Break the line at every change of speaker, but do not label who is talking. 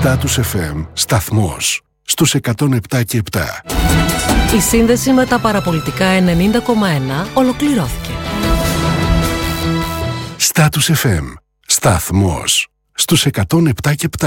Status FM σταθμός στους 107 και 7.
Η σύνδεση με τα παραπολιτικά 90,1 ολοκληρώθηκε.
Status FM σταθμός στους 107 και 7.